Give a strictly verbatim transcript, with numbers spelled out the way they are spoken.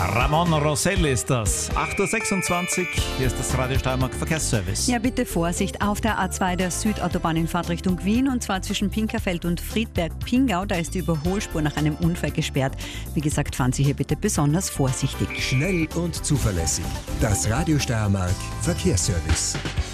Ramon Rosell ist das. acht Uhr sechsundzwanzig, hier ist das Radio Steiermark Verkehrsservice. Ja, bitte Vorsicht auf der A zwei der Südautobahn in Fahrtrichtung Wien, und zwar zwischen Pinkerfeld und Friedberg-Pingau. Da ist die Überholspur nach einem Unfall gesperrt. Wie gesagt, fahren Sie hier bitte besonders vorsichtig. Schnell und zuverlässig. Das Radio Steiermark Verkehrsservice.